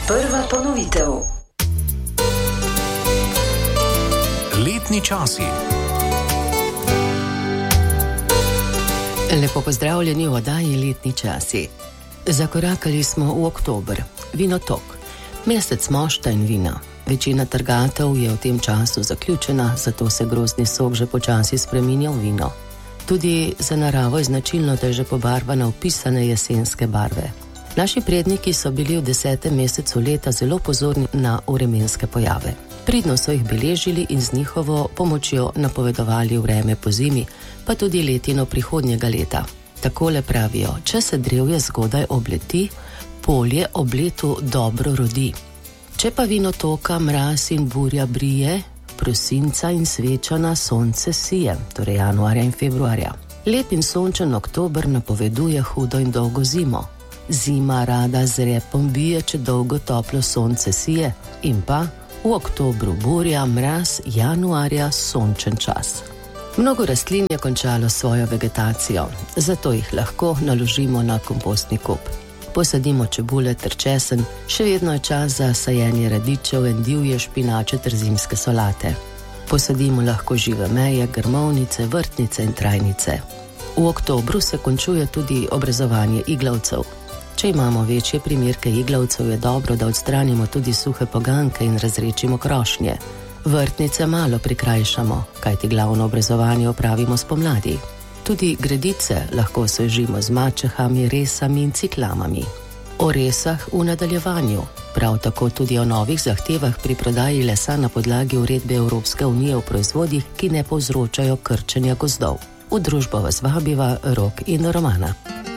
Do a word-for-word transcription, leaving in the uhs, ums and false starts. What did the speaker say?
Prva ponovitev. Letni časi. Lepo pozdravljeni v oddaji Letni časi. Zakorakali smo v oktober. Vinotok. Mesec mošta in vina. Večina trgatev je v tem času zaključena, zato se grozdni sok že počasi spreminja v vino. Tudi za naravo je značilno, da je že pobarvana v pisane jesenske barve. Naši predniki so bili v desetem mesecu leta zelo pozorni na vremenske pojave. Pridno so jih beležili in z njihovo pomočjo napovedovali vreme po zimi, pa tudi letino prihodnjega leta. Takole pravijo: če se drevje zgodaj obleti, polje ob letu dobro rodi. Če pa vinotoka mraz in burja brije, prosinca in svečana sonce sije, torej januarja in februarja. Lep in sončen oktober napoveduje hudo in dolgo zimo. Zima rada z repom bije, če dolgo toplo sonce sije, in pa v oktobru burja, mraz, januarja sončen čas. Mnogo rastlin je končalo svojo vegetacijo, zato jih lahko naložimo na kompostni kup. Posadimo čebule ter česen, še vedno je čas za sajenje radičev, endivje, špinače ter zimske solate. Posadimo lahko žive meje, grmovnice, vrtnice in trajnice. V oktobru se končuje tudi obrezovanje iglavcev. Če imamo večje primerke iglavcev, je dobro, da odstranimo tudi suhe poganke in razrečimo krošnje. Vrtnice malo prikrajšamo, kajti glavno obrezovanje opravimo spomladi. Tudi gredice lahko osvežimo z mačehami, resami in ciklamami. O resah v nadaljevanju, prav tako tudi o novih zahtevah pri prodaji lesa na podlagi uredbe Evropske unije o proizvodih, ki ne povzročajo krčenja gozdov. V družbo vas vabiva Rok in Romana.